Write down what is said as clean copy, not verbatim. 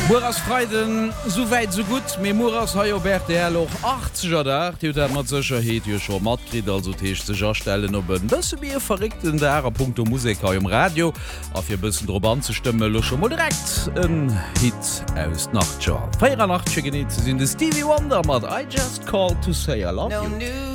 Moras Freiden soweit so gut mé Moras Haiobert loch 80er da mat secher heet jo schon matkrit also techte Jastellen op dat mir verrikten derer Punkt Musiker im Radio a fir bisssen Roban ze stimme loch schon mal direkt en Hit aus Nachtja. Feier Nacht genieet sinn de Stevie Wonder mat I just call to say I love you.